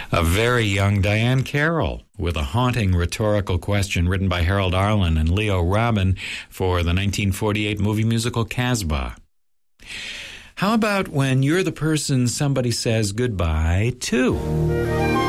A very young Diane Carroll with a haunting rhetorical question written by Harold Arlen and Leo Robin for the 1948 movie musical Casbah. How about when you're the person somebody says goodbye to?